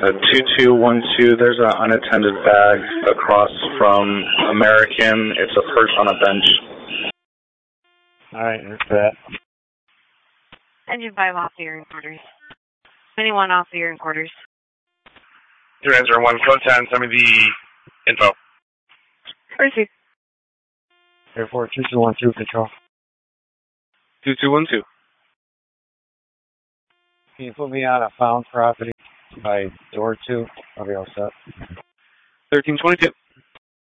2212, there's an unattended bag across from American. It's a purse on a bench. Alright, there's that. Engine 5 off the earring quarters. 21 off the earring quarters. 301, code 10, send me the info. Received. Airport 2212, control. 2212. Can you put me on a found property by door 2? I'll be all set. 1322.